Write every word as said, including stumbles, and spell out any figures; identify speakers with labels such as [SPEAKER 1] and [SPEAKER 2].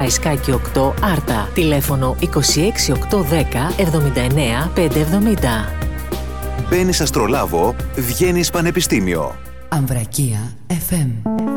[SPEAKER 1] Καραϊσκάκη οκτώ Άρτα. Τηλέφωνο είκοσι έξι οκτακόσια δέκα εβδομήντα εννέα πεντακόσια εβδομήντα.
[SPEAKER 2] Μπαίνεις Αστρολάβο, βγαίνεις Πανεπιστήμιο.
[SPEAKER 3] Αμβρακία εφ εμ.